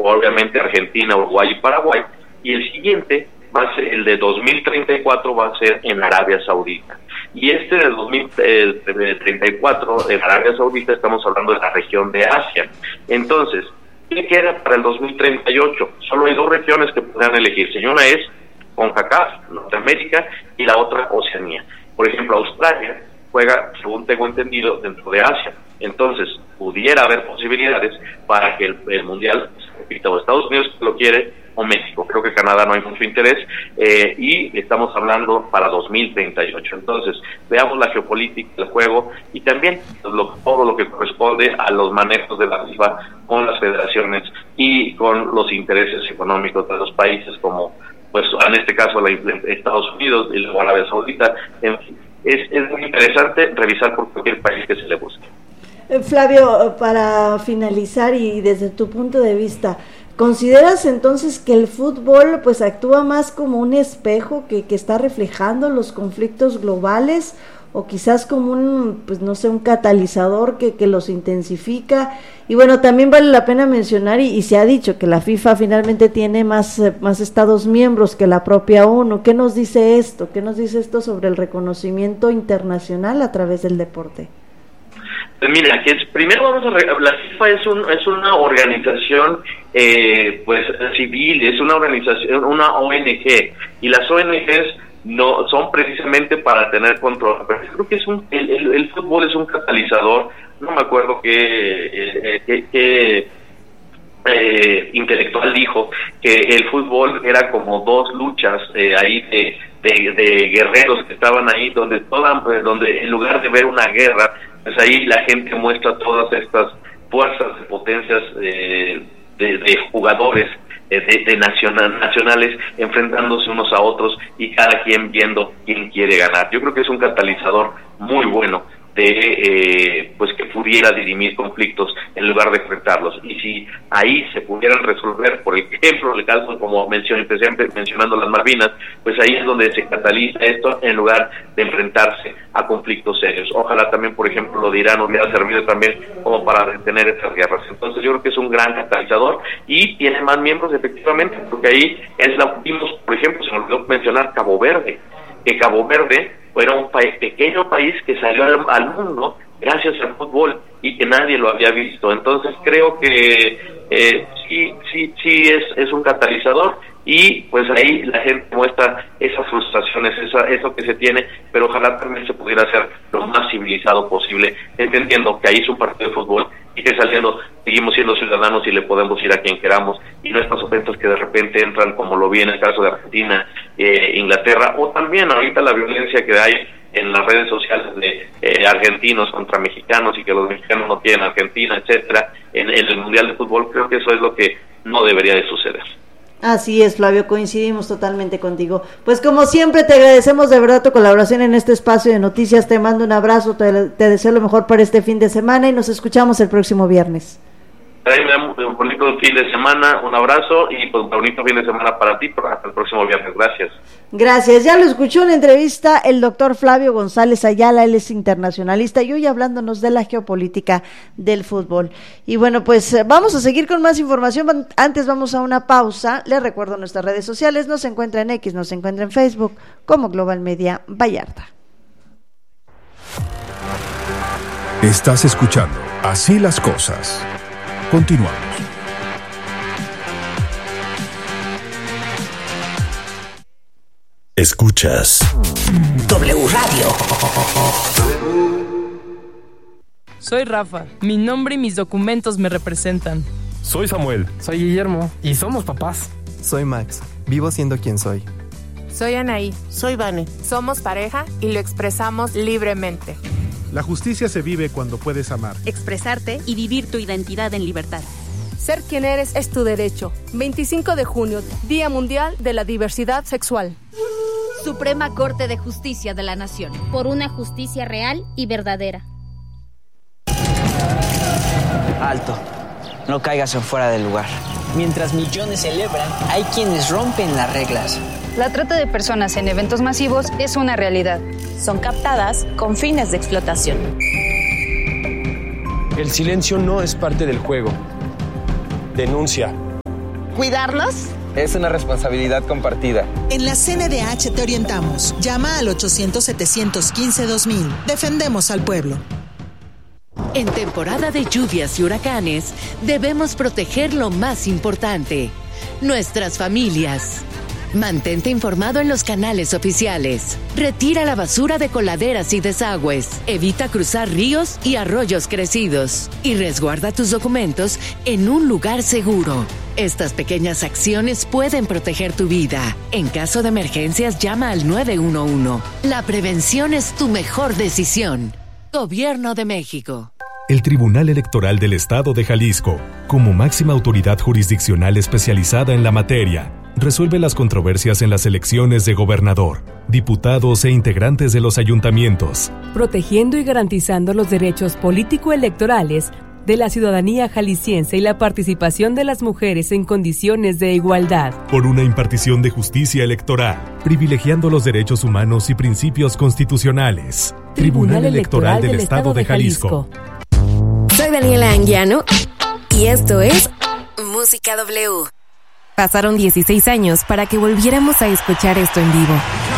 obviamente Argentina, Uruguay y Paraguay, y el siguiente va a ser el de 2034, va a ser en Arabia Saudita. Y este de 2034 en Arabia Saudita, estamos hablando de la región de Asia. Entonces, ¿qué queda para el 2038? Solo hay 2 regiones que podrán elegirse, y una es CONCACAF, Norteamérica, y la otra Oceanía. Por ejemplo, Australia juega, según tengo entendido, dentro de Asia. Entonces, pudiera haber posibilidades para que el Mundial se repita, o Estados Unidos lo quiere, o México. Creo que Canadá no hay mucho interés, y estamos hablando para 2038. Entonces, veamos la geopolítica del juego y también todo lo que corresponde a los manejos de la FIFA con las federaciones y con los intereses económicos de los países, como pues en este caso Estados Unidos y luego Arabia Saudita. En fin, es muy interesante revisar por cualquier país que se le busque. Flavio, para finalizar y desde tu punto de vista, ¿consideras entonces que el fútbol pues actúa más como un espejo que está reflejando los conflictos globales, o quizás como un, pues no sé, un catalizador que los intensifica? Y bueno, también vale la pena mencionar, y se ha dicho que la FIFA finalmente tiene más estados miembros que la propia ONU. ¿Qué nos dice esto? ¿Qué nos dice esto sobre el reconocimiento internacional a través del deporte? Pues mira, primero la FIFA es una organización pues civil, es una organización, una ONG, y las ONGs no son precisamente para tener control. Pero creo que el fútbol es un catalizador. No me acuerdo qué intelectual dijo que el fútbol era como 2 luchas ahí de guerreros que estaban ahí, donde en lugar de ver una guerra, pues ahí la gente muestra todas estas fuerzas de potencias de jugadores nacionales enfrentándose unos a otros, y cada quien viendo quién quiere ganar. Yo creo que es un catalizador muy bueno de pues que pudiera dirimir conflictos en lugar de enfrentarlos. Y si ahí se pudieran resolver, por ejemplo, el caso como empecé mencionando las Malvinas, pues ahí es donde se cataliza esto en lugar de enfrentarse a conflictos serios. Ojalá también, por ejemplo, lo de Irán hubiera servido también como para detener estas guerras. Entonces yo creo que es un gran catalizador y tiene más miembros, efectivamente, porque ahí vimos, por ejemplo, se me olvidó mencionar Cabo Verde, que Cabo Verde era un pequeño país que salió al mundo gracias al fútbol y que nadie lo había visto. Entonces creo que sí es un catalizador, y pues ahí la gente muestra esas frustraciones, eso que se tiene, pero ojalá también se pudiera hacer lo más civilizado posible, entendiendo que ahí es un partido de fútbol y que saliendo seguimos siendo ciudadanos y le podemos ir a quien queramos, y no estas ofensas que de repente entran, como lo vi en el caso de Argentina, Inglaterra, o también ahorita la violencia que hay en las redes sociales de argentinos contra mexicanos, y que los mexicanos no quieren Argentina, etcétera, en el Mundial de Fútbol. Creo que eso es lo que no debería de suceder. Así es, Flavio, coincidimos totalmente contigo. Pues como siempre te agradecemos de verdad tu colaboración en este espacio de noticias. Te mando un abrazo, te deseo lo mejor para este fin de semana y nos escuchamos el próximo viernes. Un bonito fin de semana, un abrazo y pues un bonito fin de semana para ti, hasta el próximo viernes. Gracias. Gracias, ya lo escuchó en la entrevista el doctor Flavio González Ayala, él es internacionalista y hoy hablándonos de la geopolítica del fútbol. Y bueno, pues vamos a seguir con más información, antes vamos a una pausa. Les recuerdo nuestras redes sociales, nos encuentra en X, nos encuentra en Facebook como Global Media Vallarta. Estás escuchando Así las Cosas. Continuamos. Escuchas W Radio. Soy Rafa. Mi nombre y mis documentos me representan. Soy Samuel. Soy Guillermo. Y somos papás. Soy Max. Vivo siendo quien soy. Soy Anaí. Soy Vane. Somos pareja y lo expresamos libremente. La justicia se vive cuando puedes amar, expresarte y vivir tu identidad en libertad. Ser quien eres es tu derecho. 25 de junio, Día Mundial de la Diversidad Sexual. Suprema Corte de Justicia de la Nación. Por una justicia real y verdadera. Alto. No caigas en fuera del lugar. Mientras millones celebran, hay quienes rompen las reglas. La trata de personas en eventos masivos es una realidad. Son captadas con fines de explotación. El silencio no es parte del juego. Denuncia. ¿Cuidarlos? Es una responsabilidad compartida. En la CNDH te orientamos. Llama al 800-715-2000. Defendemos al pueblo. En temporada de lluvias y huracanes, debemos proteger lo más importante: nuestras familias. Mantente informado en los canales oficiales. Retira la basura de coladeras y desagües. Evita cruzar ríos y arroyos crecidos. Y resguarda tus documentos en un lugar seguro. Estas pequeñas acciones pueden proteger tu vida. En caso de emergencias, llama al 911. La prevención es tu mejor decisión. Gobierno de México. El Tribunal Electoral del Estado de Jalisco, como máxima autoridad jurisdiccional especializada en la materia, resuelve las controversias en las elecciones de gobernador, diputados e integrantes de los ayuntamientos, protegiendo y garantizando los derechos político-electorales de la ciudadanía jalisciense y la participación de las mujeres en condiciones de igualdad. Por una impartición de justicia electoral, privilegiando los derechos humanos y principios constitucionales. Tribunal Electoral del Estado de Jalisco. Soy Daniela Anguiano y esto es Música W. Pasaron 16 años para que volviéramos a escuchar esto en vivo.